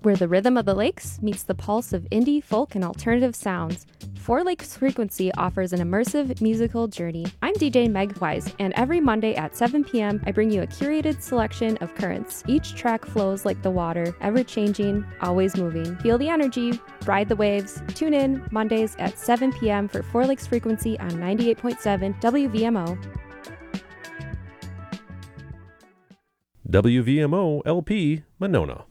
where the rhythm of the lakes meets the pulse of indie, folk, and alternative sounds. Four Lakes Frequency offers an immersive musical journey. I'm DJ Meg Wise, and every Monday at 7 p.m., I bring you a curated selection of currents. Each track flows like the water, ever-changing, always moving. Feel the energy, ride the waves. Tune in Mondays at 7 p.m. for Four Lakes Frequency on 98.7 WVMO. WVMO LP Monona.